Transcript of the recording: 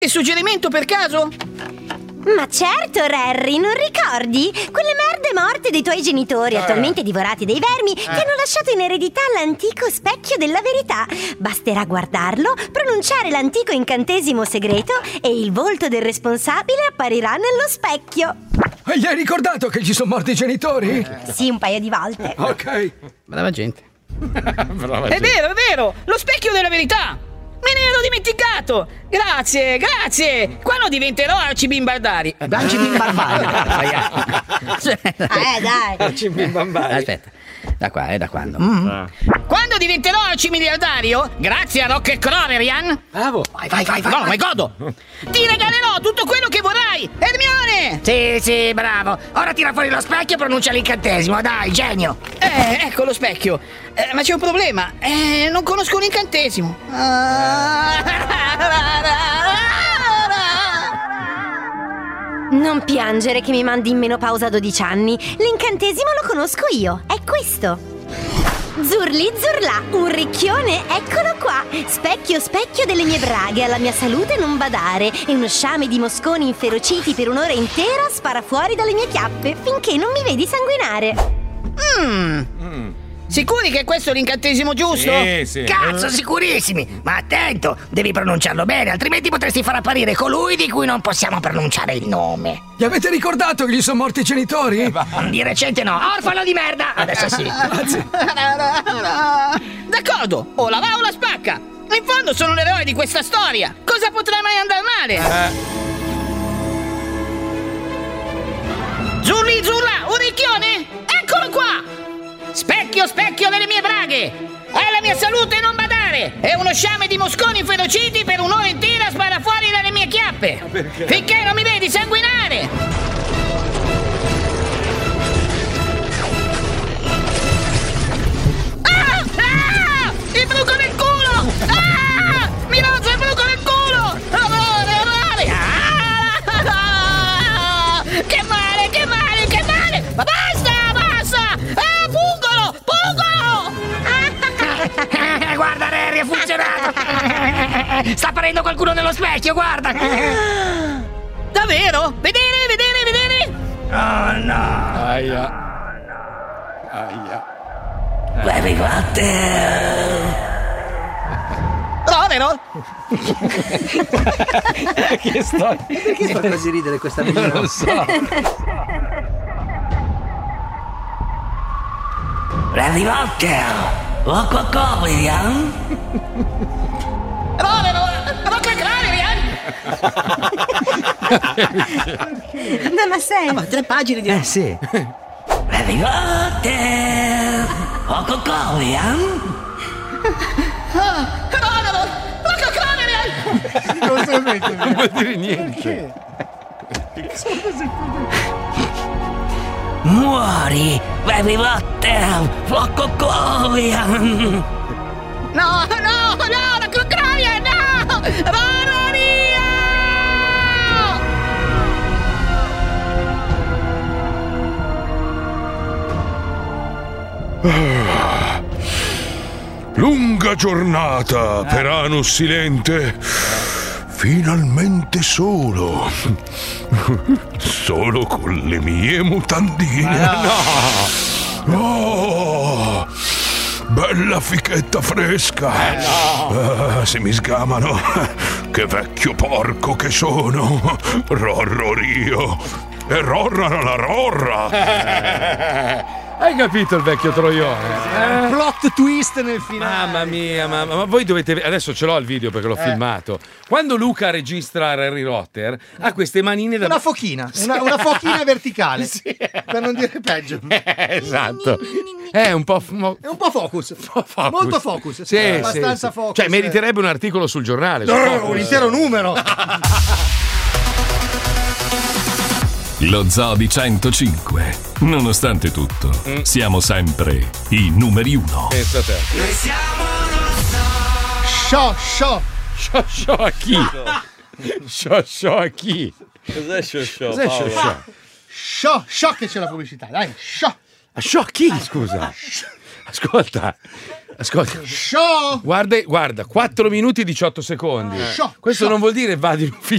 Il suggerimento per caso? Ma certo, Harry, non ricordi? Quelle merde morte dei tuoi genitori, attualmente divorati dai vermi, ti hanno lasciato in eredità l'antico specchio della verità. Basterà guardarlo, pronunciare l'antico incantesimo segreto e il volto del responsabile apparirà nello specchio. E gli hai ricordato che gli sono morti i genitori? Sì, un paio di volte. Ok. Brava gente. È vero, lo specchio della verità. Me ne ero dimenticato! Grazie! Quando diventerò Arcibimbardari? Arcibimbarbari. Dai. Arcibimbarbari. Aspetta, da qua, da quando? Quando diventerò arcimiliardario, grazie a Rock e Croverian. Bravo. Vai. No, ma godo! Ti regalerò tutto quello che vorrai! Hermione! Sì, bravo. Ora tira fuori lo specchio e pronuncia l'incantesimo, dai, genio. Ecco lo specchio. Ma c'è un problema. Non conosco un incantesimo. Non piangere che mi mandi in menopausa a 12 anni. L'incantesimo lo conosco io. È questo. Zurli zurlà, un ricchione, eccolo qua. Specchio delle mie braghe, alla mia salute non badare. E uno sciame di mosconi inferociti per un'ora intera spara fuori dalle mie chiappe finché non mi vedi sanguinare. Sicuri che questo è l'incantesimo giusto? Sì. Cazzo, sicurissimi. Ma attento, devi pronunciarlo bene, altrimenti potresti far apparire colui di cui non possiamo pronunciare il nome. Gli avete ricordato che gli sono morti i genitori? Di recente no, orfano di merda. Adesso sì. Grazie. D'accordo, o la va o la spacca. In fondo sono l'eroe di questa storia. Cosa potrà mai andare male? Zurli zurla, un ricchione? Eccolo qua! Specchio delle mie braghe! Alla mia salute non badare! E uno sciame di mosconi inferociti per un'ora intera spara fuori dalle mie chiappe! Finché non mi vedi sanguinare! Il bruco nel culo! Mi rozza il bruco nel culo! Amore! Che male! Ma basta! Guarda, Harry, è funzionato. Sta apparendo qualcuno nello specchio, guarda. Davvero? Vedere! Oh no. Aia. Harry Potter. Rovero? Che storia. Perché fa così ridere questa bambina? Non lo so. Harry Potter. William. Rovero! Rocca Craverian! Ma sei? Ma 3 pagine di... Sì. Harry Potter. William. Rovero! Rocca Craverian! Non vuol dire niente. Muori, Harry Potter. William. No, la Craverian, no! Vada via! Lunga giornata per Anus Silente. Finalmente solo con le mie mutandine. Oh, bella fichetta fresca. Se mi sgamano, che vecchio porco che sono. Rorrorio e rorrara la rorra. Hai capito il vecchio troione? Plot twist nel finale. Mamma mia, ma voi dovete. Adesso ce l'ho il video perché l'ho filmato. Quando Luca registra Harry Potter, ha queste manine da. Una fochina, una fochina verticale. Sì. Per non dire peggio. Esatto. È un po'. È un po' focus. Molto focus. Sì, abbastanza sì. focus. Cioè, meriterebbe un articolo sul giornale. Un intero numero. Lo Zoo di 105. Nonostante tutto, siamo sempre i numeri 1. Pensa a te. Noi siamo Show. Show a chi? Show a chi? Cos'è show? Cos'è show? Show che c'è la pubblicità, dai. Show. Show a chi, scusa? Ascolta. Show. Guarda, 4 minuti e 18 secondi. Show. Questo non vuol dire vado in ufficio